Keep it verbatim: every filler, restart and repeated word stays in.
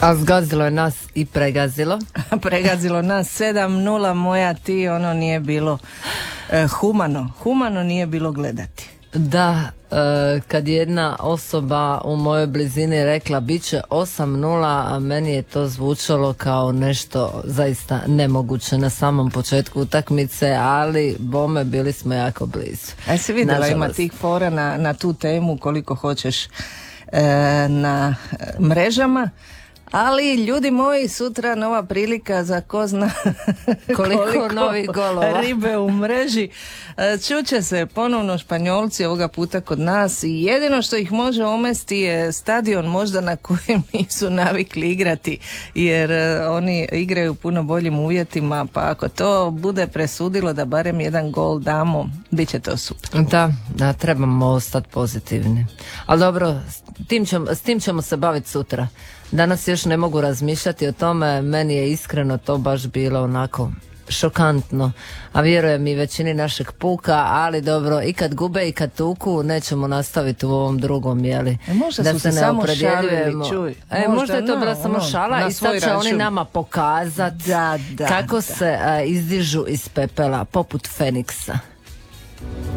A zgazilo je nas i pregazilo. Pregazilo nas sedam nula, moja ti, ono nije bilo e, humano. Humano nije bilo gledati. Da, e, kad jedna osoba u mojoj blizini rekla bit će osam nula, a meni je to zvučalo kao nešto zaista nemoguće na samom početku utakmice, ali bome bili smo jako blizu. A si vidjela, nažalost. Ima tih fora na, na tu temu koliko hoćeš e, na mrežama. Ali ljudi moji, sutra nova prilika za ko zna koliko, koliko novih golova. Ribe u mreži. Čuće se ponovno Španjolci ovoga puta kod nas i jedino što ih može omesti je stadion možda na kojem nisu navikli igrati, jer oni igraju u puno boljim uvjetima, pa ako to bude presudilo da barem jedan gol damo, bit će to super. Da, da, trebamo ostati pozitivni. Ali dobro, s tim ćemo, s tim ćemo se baviti sutra. Danas još ne mogu razmišljati o tome, meni je iskreno to baš bilo onako šokantno, a vjerujem i većini našeg puka, ali dobro, i kad gube i kad tuku, nećemo nastaviti u ovom drugom, jeli? E, možda da su se se ne samo opredjeljujemo. šalili, čuj. E, možda, možda je to no, bila samo no, šala i sad će račun. oni nama pokazati da, da, kako da. se a, izdižu iz pepela, poput Feniksa.